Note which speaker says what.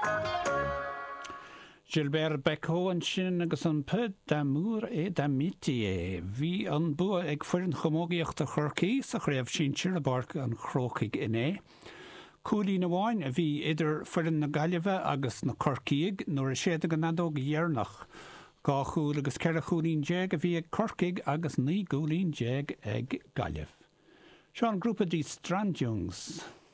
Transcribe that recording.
Speaker 1: Gilbert Becco an sin agus an ped da múr da miti Bhí an bua ag fuirin chomógaíocht a churcaí sa chréibh sin Chirlabarc an chrócaig iné. Cúlí na bháin a bhí idir fuirin na Gaillimhe agus na Corcaíg nuair a séad go nadóg dhearnach. Gá chúl agus ceir a chúlín déag a bhí ag Corcaig agus ní gúlín déag ag Gaillimh. Seán grúpa dí Strandjungs.